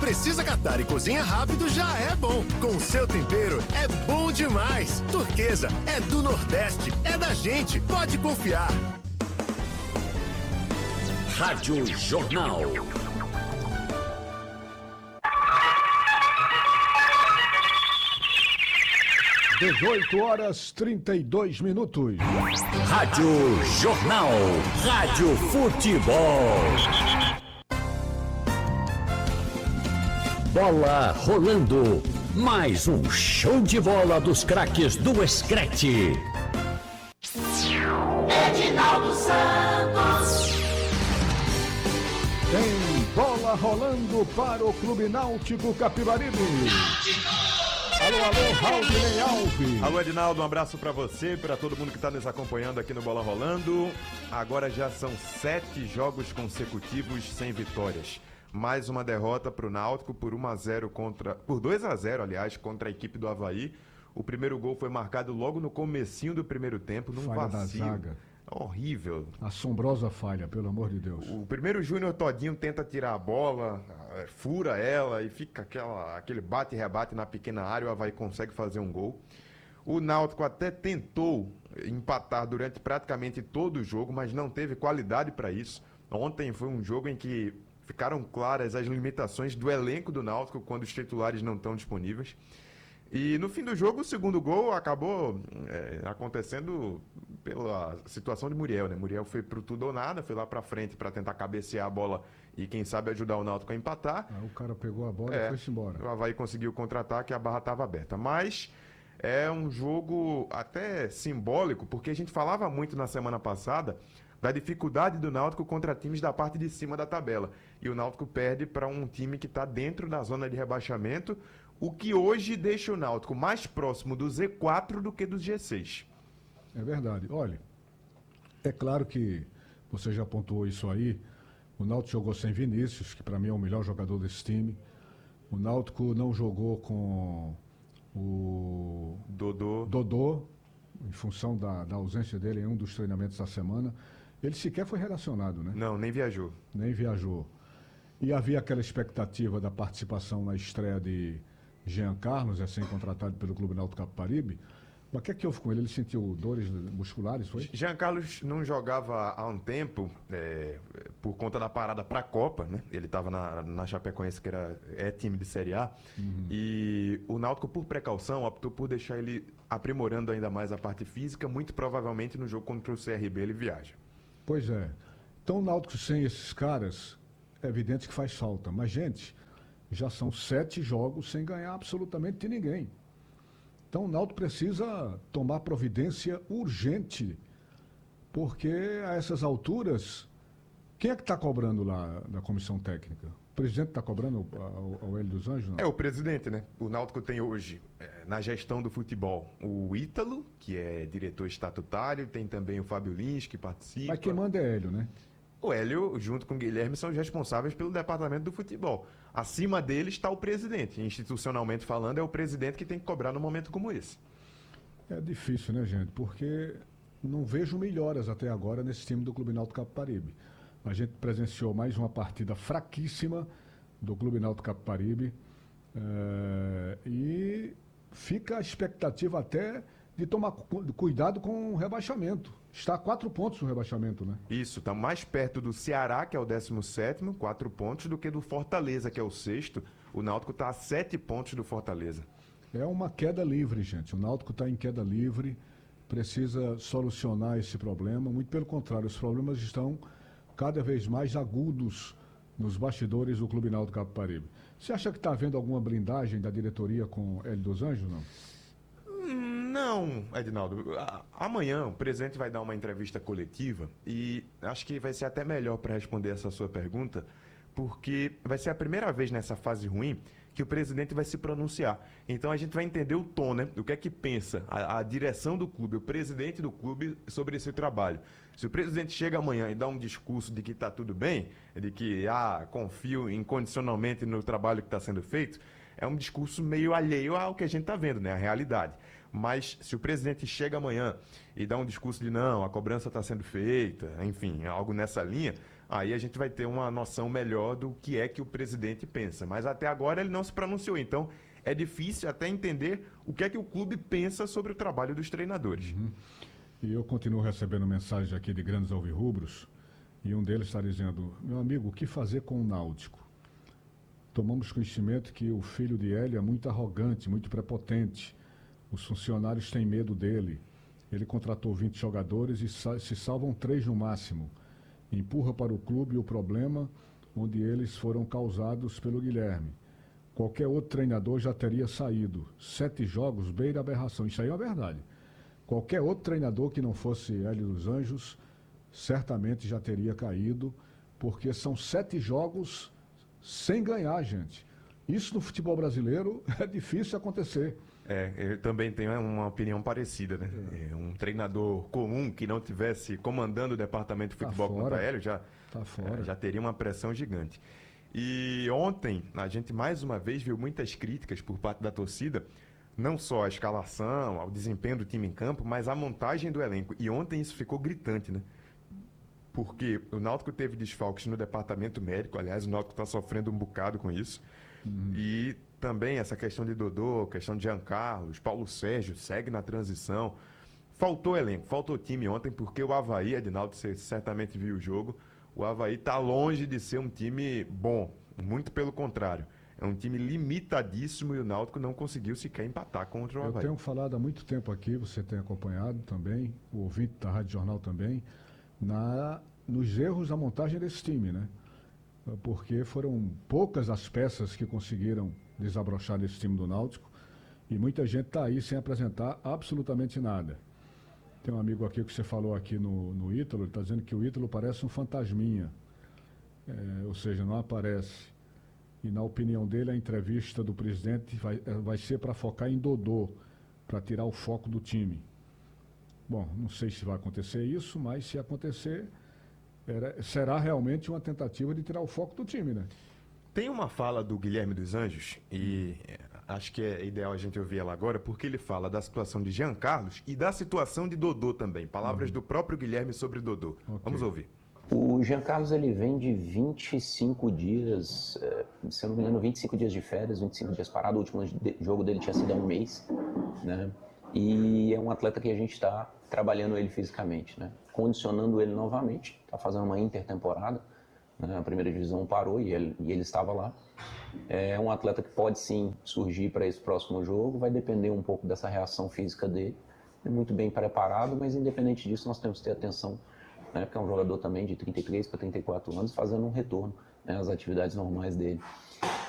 precisa catar e cozinha rápido já é bom. Com o seu tempero é bom demais. Turquesa é do Nordeste, é da gente, pode confiar. Rádio Jornal. Dezoito horas 32 minutos. Rádio Jornal. Rádio Futebol. Bola rolando. Mais um show de bola dos craques do Escrete. Edinaldo Santos. Tem bola rolando para o Clube Náutico Capibaribe. Alô, alô, Raulney Alves. Alô, Edinaldo, um abraço pra você e pra todo mundo que tá nos acompanhando aqui no Bola Rolando. Agora já são 7 jogos consecutivos sem vitórias. Mais uma derrota pro Náutico por 2-0 aliás, contra a equipe do Avaí. O primeiro gol foi marcado logo no comecinho do primeiro tempo, num Falha vacilo. da zaga. Horrível. Assombrosa falha, pelo amor de Deus. O primeiro Júnior Todinho tenta tirar a bola, fura ela e fica aquele bate e rebate na pequena área, o Avaí consegue fazer um gol. O Náutico até tentou empatar durante praticamente todo o jogo, mas não teve qualidade para isso. Ontem foi um jogo em que ficaram claras as limitações do elenco do Náutico quando os titulares não estão disponíveis. E no fim do jogo, o segundo gol acabou acontecendo pela situação de Muriel, né? Muriel foi pro tudo ou nada, foi lá pra frente para tentar cabecear a bola e quem sabe ajudar o Náutico a empatar. O cara pegou a bola e foi-se embora. O Avaí conseguiu contra-ataque e a barra estava aberta. Mas é um jogo até simbólico, porque a gente falava muito na semana passada da dificuldade do Náutico contra times da parte de cima da tabela. E o Náutico perde para um time que está dentro da zona de rebaixamento, o que hoje deixa o Náutico mais próximo do Z4 do que do G6. É verdade. Olha, é claro que você já pontuou isso aí. O Náutico jogou sem Vinícius, que para mim é o melhor jogador desse time. O Náutico não jogou com o Dodô, em função da ausência dele em um dos treinamentos da semana. Ele sequer foi relacionado, né? Não, nem viajou. Nem viajou. E havia aquela expectativa da participação na estreia de Jean Carlos, recém-contratado pelo Clube Náutico Capibaribe. Mas o que é que houve com ele? Ele sentiu dores musculares, foi? Jean Carlos não jogava há um tempo, por conta da parada para a Copa, né? Ele estava na Chapecoense, que é time de Série A. E o Náutico, por precaução, optou por deixar ele aprimorando ainda mais a parte física. Muito provavelmente no jogo contra o CRB ele viaja. Pois é. Então o Náutico sem esses caras, é evidente que faz falta. Mas, gente, já são 7 jogos sem ganhar absolutamente de ninguém. Então o Náutico precisa tomar providência urgente, porque a essas alturas, quem é que está cobrando lá da comissão técnica? O presidente está cobrando ao Hélio dos Anjos? Não? É o presidente, né? O Náutico tem hoje, na gestão do futebol, o Ítalo, que é diretor estatutário, tem também o Fábio Lins, que participa. Mas quem manda é Hélio, né? O Hélio, junto com o Guilherme, são os responsáveis pelo departamento do futebol. Acima dele está o presidente. Institucionalmente falando, é o presidente que tem que cobrar num momento como esse. É difícil, né, gente? Porque não vejo melhoras até agora nesse time do Clube Náutico Capibaribe. A gente presenciou mais uma partida fraquíssima do Clube Náutico Capibaribe. E fica a expectativa até de tomar cuidado com o rebaixamento. Está a 4 pontos no rebaixamento, né? Isso, está mais perto do Ceará, que é o 17º, 4 pontos, do que do Fortaleza, que é o 6º. O Náutico está a 7 pontos do Fortaleza. É uma queda livre, gente. O Náutico está em queda livre, precisa solucionar esse problema. Muito pelo contrário, os problemas estão cada vez mais agudos nos bastidores do Clube Náutico Capibaribe. Você acha que está havendo alguma blindagem da diretoria com Hélio dos Anjos, não? Não, Edinaldo. Amanhã o presidente vai dar uma entrevista coletiva e acho que vai ser até melhor para responder essa sua pergunta, porque vai ser a primeira vez nessa fase ruim que o presidente vai se pronunciar. Então a gente vai entender o tom, né? O que é que pensa a direção do clube, o presidente do clube sobre esse trabalho. Se o presidente chega amanhã e dá um discurso de que está tudo bem, de que confio incondicionalmente no trabalho que está sendo feito, é um discurso meio alheio ao que a gente está vendo, né? A realidade. Mas se o presidente chega amanhã e dá um discurso de não, a cobrança está sendo feita, enfim, algo nessa linha, aí a gente vai ter uma noção melhor do que é que o presidente pensa. Mas até agora ele não se pronunciou, então é difícil até entender o que é que o clube pensa sobre o trabalho dos treinadores. E eu continuo recebendo mensagens aqui de grandes alvirrubros, e um deles está dizendo: meu amigo, o que fazer com o Náutico? Tomamos conhecimento que o filho de Hélio é muito arrogante, muito prepotente. Os funcionários têm medo dele. Ele contratou 20 jogadores e se salvam 3 no máximo. Empurra para o clube o problema onde eles foram causados pelo Guilherme. Qualquer outro treinador já teria saído. 7 jogos, beira aberração. Isso aí é a verdade. Qualquer outro treinador que não fosse Hélio dos Anjos, certamente já teria caído, porque são 7 jogos sem ganhar, gente. Isso no futebol brasileiro é difícil acontecer. Eu também tenho uma opinião parecida, né? Um treinador comum que não tivesse comandando o departamento de futebol como o Hélio já teria uma pressão gigante. E ontem a gente mais uma vez viu muitas críticas por parte da torcida, não só à escalação, ao desempenho do time em campo, mas à montagem do elenco. E ontem isso ficou gritante, né? Porque o Náutico teve desfalques no departamento médico, aliás, o Náutico está sofrendo um bocado com isso. E também essa questão de Dodô, questão de Jean Carlos, Paulo Sérgio segue na transição. Faltou elenco, faltou time ontem, porque o Avaí, Edinaldo, você certamente viu o jogo, o Avaí está longe de ser um time bom, muito pelo contrário. É um time limitadíssimo e o Náutico não conseguiu sequer empatar contra o Avaí. Eu tenho falado há muito tempo aqui, você tem acompanhado também, o ouvinte da Rádio Jornal também, nos erros da montagem desse time, né? Porque foram poucas as peças que conseguiram desabrochar desse time do Náutico e muita gente está aí sem apresentar absolutamente nada. Tem um amigo aqui que você falou aqui no Ítalo, ele está dizendo que o Ítalo parece um fantasminha, ou seja, não aparece. E na opinião dele, a entrevista do presidente vai ser para focar em Dodô, para tirar o foco do time. Bom, não sei se vai acontecer isso, mas se acontecer, será realmente uma tentativa de tirar o foco do time, né? Tem uma fala do Guilherme dos Anjos, e acho que é ideal a gente ouvir ela agora, porque ele fala da situação de Jean Carlos e da situação de Dodô também. Palavras do próprio Guilherme sobre Dodô. Okay. Vamos ouvir. O Jean Carlos, ele vem de 25 dias, se eu não me engano, 25 dias de férias, 25 dias parado. O último jogo dele tinha sido há um mês, né? E é um atleta que a gente está trabalhando ele fisicamente, né? Condicionando ele novamente, está fazendo uma intertemporada, né? A primeira divisão parou e ele estava lá. É um atleta que pode sim surgir para esse próximo jogo, vai depender um pouco dessa reação física dele. É muito bem preparado, mas independente disso nós temos que ter atenção, né? Porque é um jogador também de 33 para 34 anos fazendo um retorno, né, às atividades normais dele.